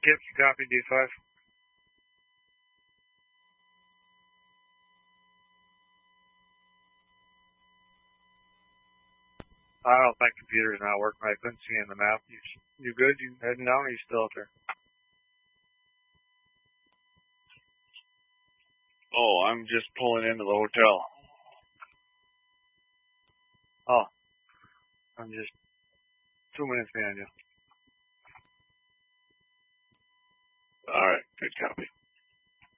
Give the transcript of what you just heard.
Skip, you copy D5? I don't think computer's not working. I couldn't see in the map. You good? You heading down or you still out there? Oh, I'm just pulling into the hotel. Oh. I'm just 2 minutes behind you. All right, good copy.